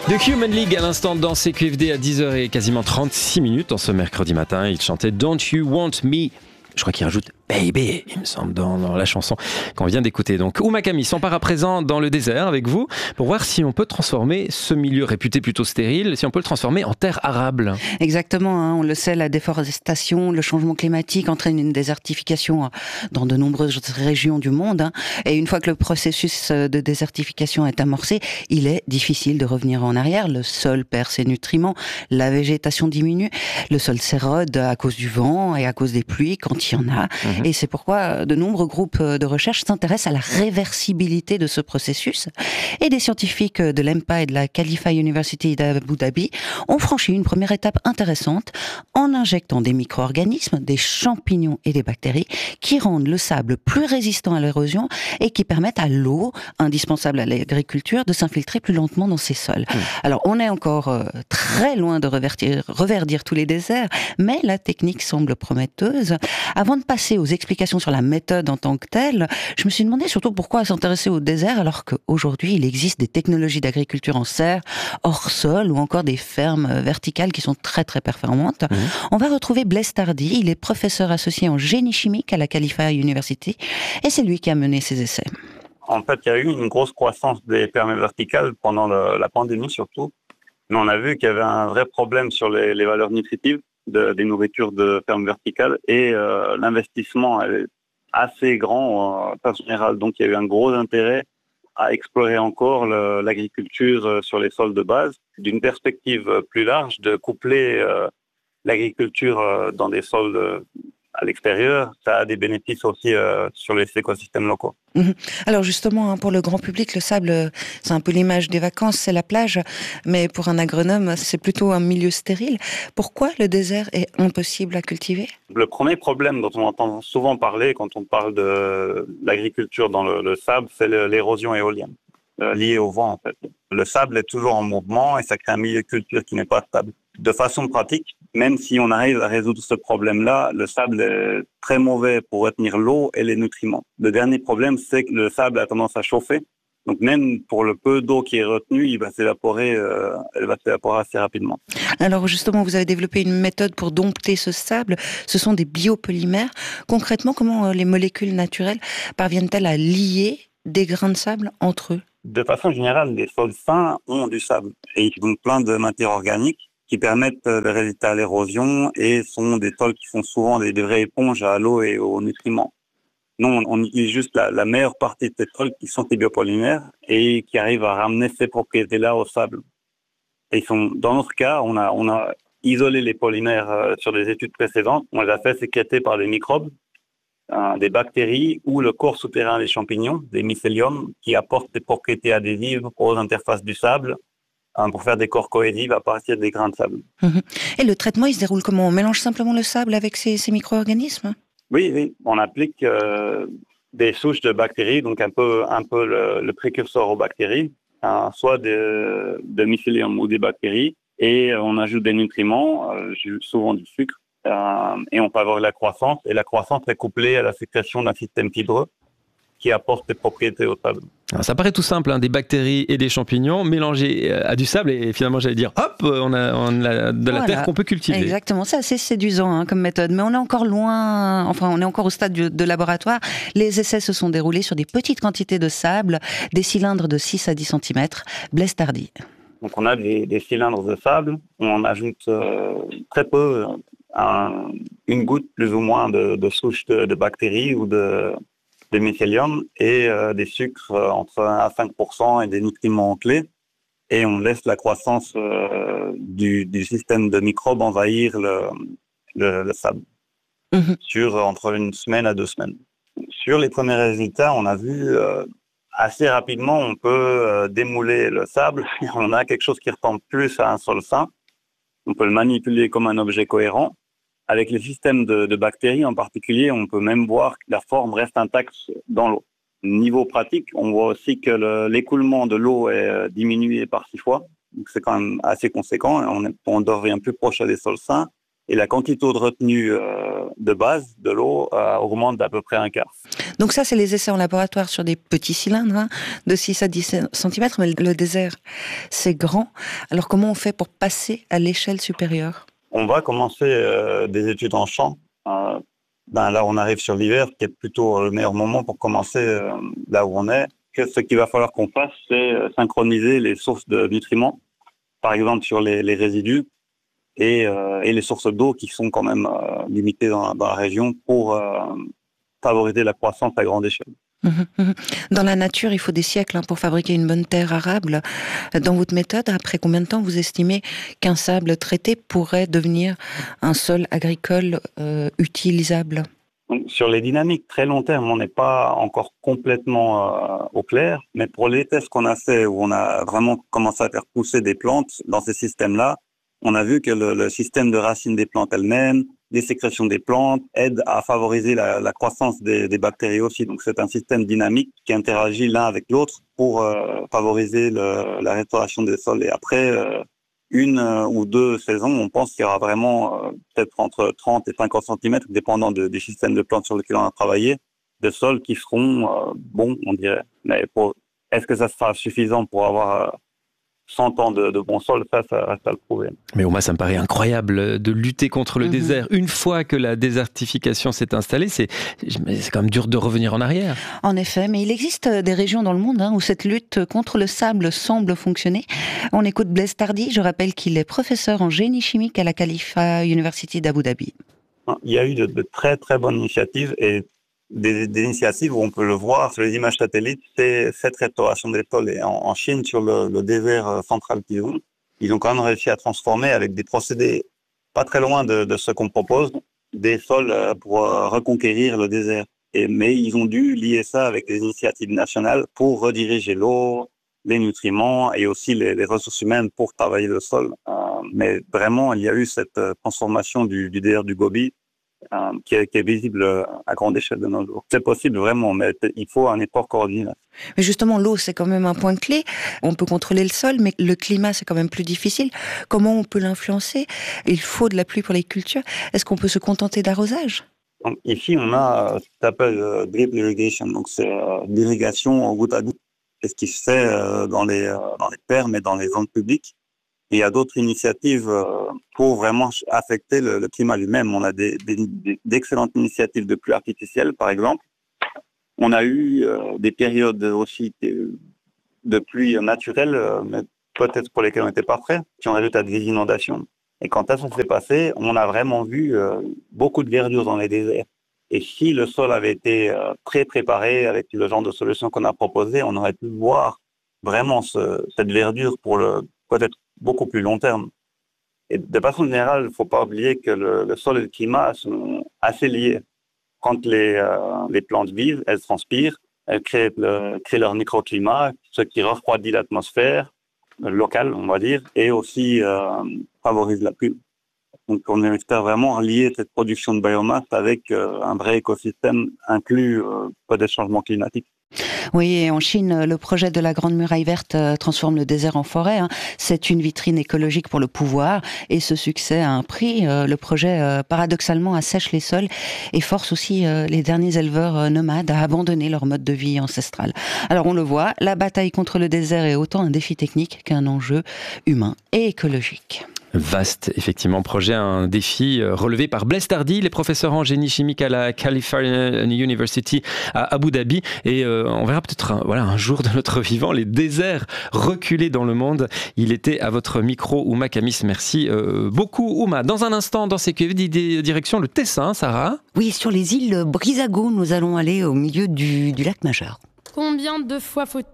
The Human League à l'instant dans CQFD à 10h et quasiment 36 minutes en ce mercredi matin. Il chantait Don't You Want Me. Je crois qu'il rajoute Baby, il me semble, dans la chanson qu'on vient d'écouter. Donc, Ouma Camille s'empare à présent dans le désert avec vous pour voir si on peut transformer ce milieu réputé plutôt stérile, si on peut le transformer en terre arable. Exactement, on le sait, la déforestation, le changement climatique entraîne une désertification dans de nombreuses régions du monde. Et une fois que le processus de désertification est amorcé, il est difficile de revenir en arrière. Le sol perd ses nutriments, la végétation diminue, le sol s'érode à cause du vent et à cause des pluies quand il y en a. Et c'est pourquoi de nombreux groupes de recherche s'intéressent à la réversibilité de ce processus. Et des scientifiques de l'EMPA et de la Khalifa University d'Abu Dhabi ont franchi une première étape intéressante en injectant des micro-organismes, des champignons et des bactéries qui rendent le sable plus résistant à l'érosion et qui permettent à l'eau, indispensable à l'agriculture, de s'infiltrer plus lentement dans ces sols. Alors on est encore très loin de reverdir tous les déserts, mais la technique semble prometteuse. Avant de passer aux explications sur la méthode en tant que telle, je me suis demandé surtout pourquoi s'intéresser au désert alors qu'aujourd'hui il existe des technologies d'agriculture en serre, hors sol ou encore des fermes verticales qui sont très très performantes. On va retrouver Blaise Tardy, il est professeur associé en génie chimique à la Khalifa University et c'est lui qui a mené ces essais. En fait, il y a eu une grosse croissance des fermes verticales pendant la pandémie surtout, mais on a vu qu'il y avait un vrai problème sur les valeurs nutritives des nourritures de fermes verticales et l'investissement est assez grand en général. Donc, il y a eu un gros intérêt à explorer encore l'agriculture sur les sols de base, d'une perspective plus large, de coupler l'agriculture dans des sols à l'extérieur. Ça a des bénéfices aussi sur les écosystèmes locaux. Alors justement, pour le grand public, le sable, c'est un peu l'image des vacances, c'est la plage, mais pour un agronome, c'est plutôt un milieu stérile. Pourquoi le désert est impossible à cultiver ? Le premier problème dont on entend souvent parler quand on parle de l'agriculture dans le sable, c'est l'érosion éolienne, liée au vent en fait. Le sable est toujours en mouvement et ça crée un milieu de culture qui n'est pas stable. De façon pratique, même si on arrive à résoudre ce problème-là, le sable est très mauvais pour retenir l'eau et les nutriments. Le dernier problème, c'est que le sable a tendance à chauffer. Donc même pour le peu d'eau qui est retenue, elle va s'évaporer assez rapidement. Alors justement, vous avez développé une méthode pour dompter ce sable. Ce sont des biopolymères. Concrètement, comment les molécules naturelles parviennent-elles à lier des grains de sable entre eux ? De façon générale, les sols sains ont du sable et ils ont plein de matières organiques qui permettent de résister à l'érosion et sont des sols qui sont souvent des vraies éponges à l'eau et aux nutriments. Nous, on utilise juste la meilleure partie de ces sols qui sont ces biopolymères et qui arrivent à ramener ces propriétés-là au sable. Et dans notre cas, on a isolé les polymères sur des études précédentes. On les a fait sécréter par des microbes, des bactéries ou le corps souterrain des champignons, des mycéliums, qui apportent des propriétés adhésives aux interfaces du sable pour faire des corps cohésifs à partir des grains de sable. Et le traitement, il se déroule comment ? On mélange simplement le sable avec ces micro-organismes ? Oui. On applique des souches de bactéries, donc un peu le précurseur aux bactéries, soit de mycélium ou des bactéries, et on ajoute des nutriments, souvent du sucre, et on favorise la croissance. Et la croissance est couplée à la sécrétion d'un système fibreux qui apporte des propriétés au sable. Alors, ça paraît tout simple, des bactéries et des champignons mélangés à du sable et finalement j'allais dire hop, on a de la terre qu'on peut cultiver. Exactement, c'est assez séduisant comme méthode, mais on est encore loin, on est encore au stade de laboratoire. Les essais se sont déroulés sur des petites quantités de sable, des cylindres de 6 à 10 cm. Blaise Tardy. Donc on a des cylindres de sable, on ajoute très peu, une goutte plus ou moins de souches de bactéries ou de mycélium et des sucres entre 1 à 5% et des nutriments clés. Et on laisse la croissance du système de microbes envahir le sable sur entre 1 semaine à 2 semaines. Sur les premiers résultats, on a vu assez rapidement, on peut démouler le sable. On a quelque chose qui ressemble plus à un sol sain. On peut le manipuler comme un objet cohérent. Avec les systèmes de bactéries en particulier, on peut même voir que la forme reste intacte dans l'eau. Niveau pratique, on voit aussi que l'écoulement de l'eau est diminué par 6 fois. Donc c'est quand même assez conséquent. On devient plus proche à des sols sains. et la quantité de retenue de base de l'eau augmente d'à peu près un quart. Donc ça, c'est les essais en laboratoire sur des petits cylindres de 6 à 10 cm, mais le désert, c'est grand. Alors comment on fait pour passer à l'échelle supérieure ? On va commencer des études en champ. Là, on arrive sur l'hiver, qui est plutôt le meilleur moment pour commencer là où on est. Ce qu'il va falloir qu'on fasse, c'est synchroniser les sources de nutriments, par exemple sur les résidus et les sources d'eau qui sont quand même limitées dans la région pour favoriser la croissance à grande échelle. Dans la nature, il faut des siècles pour fabriquer une bonne terre arable. Dans votre méthode, après combien de temps vous estimez qu'un sable traité pourrait devenir un sol agricole utilisable ? Donc, sur les dynamiques très long terme, on n'est pas encore complètement au clair, mais pour les tests qu'on a fait où on a vraiment commencé à faire pousser des plantes dans ces systèmes-là, on a vu que le système de racines des plantes elles-mêmes, les sécrétions des plantes aident à favoriser la croissance des bactéries aussi. Donc c'est un système dynamique qui interagit l'un avec l'autre pour favoriser la restauration des sols. Et après une ou deux saisons, on pense qu'il y aura vraiment peut-être entre 30 et 50 cm, dépendant des systèmes de plantes sur lesquels on a travaillé, de sols qui seront bons, on dirait. Mais est-ce que ça sera suffisant pour avoir 100 ans de bon sol, ça reste à le prouver. Mais Ouma, ça me paraît incroyable de lutter contre le désert. Une fois que la désertification s'est installée, c'est quand même dur de revenir en arrière. En effet, mais il existe des régions dans le monde où cette lutte contre le sable semble fonctionner. On écoute Blaise Tardy, je rappelle qu'il est professeur en génie chimique à la Khalifa University d'Abu Dhabi. Il y a eu de très très bonnes initiatives et des initiatives où on peut le voir sur les images satellites, c'est cette restauration des sols. Et en Chine, sur le désert central qu'ils ont, ils ont quand même réussi à transformer avec des procédés pas très loin de ce qu'on propose, des sols pour reconquérir le désert. Mais ils ont dû lier ça avec des initiatives nationales pour rediriger l'eau, les nutriments et aussi les ressources humaines pour travailler le sol. Mais vraiment, il y a eu cette transformation du désert du Gobi qui est visible à grande échelle de nos jours. C'est possible vraiment, mais il faut un effort coordonné. Mais justement, l'eau, c'est quand même un point clé. On peut contrôler le sol, mais le climat, c'est quand même plus difficile. Comment on peut l'influencer ? Il faut de la pluie pour les cultures. Est-ce qu'on peut se contenter d'arrosage ? Donc, ici, on a ce qu'on appelle drip irrigation. Donc, c'est l'irrigation goutte à goutte. C'est ce qui se fait dans les fermes et dans les zones publiques. Il y a d'autres initiatives pour vraiment affecter le climat lui-même. On a d'excellentes initiatives de pluie artificielle, par exemple. On a eu des périodes aussi de pluie naturelle, mais peut-être pour lesquelles on n'était pas prêt, qui ont résulté à des inondations. Et quand ça s'est passé, on a vraiment vu beaucoup de verdure dans les déserts. Et si le sol avait été très préparé avec le genre de solution qu'on a proposé, on aurait pu voir vraiment cette verdure pour peut-être beaucoup plus long terme. Et de façon générale, il ne faut pas oublier que le sol et le climat sont assez liés. Quand les plantes vivent, elles transpirent, elles créent leur microclimat, ce qui refroidit l'atmosphère locale, on va dire, et aussi favorise la pluie. Donc on espère vraiment lier cette production de biomasse avec un vrai écosystème inclus des changements climatiques. Oui, et en Chine, le projet de la Grande Muraille Verte transforme le désert en forêt. C'est une vitrine écologique pour le pouvoir et ce succès a un prix. Le projet, paradoxalement, assèche les sols et force aussi les derniers éleveurs nomades à abandonner leur mode de vie ancestral. Alors on le voit, la bataille contre le désert est autant un défi technique qu'un enjeu humain et écologique. Vaste, effectivement, projet, un défi relevé par Blaise Tardy, les professeurs en génie chimique à la California University à Abu Dhabi. Et on verra peut-être un jour de notre vivant les déserts reculés dans le monde. Il était à votre micro, Ouma Kamis. Merci beaucoup, Ouma. Dans un instant, dans CQFD, direction le Tessin, Sarah. Oui, sur les îles Brissago, nous allons aller au milieu du lac Majeur. Combien de fois faut